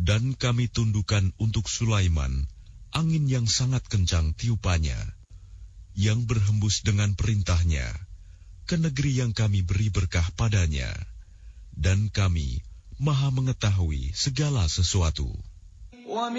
Dan kami tundukkan untuk Sulaiman angin yang sangat kencang tiupannya, yang berhembus dengan perintahnya ke negeri yang kami beri berkah padanya. Dan kami Maha mengetahui segala sesuatu.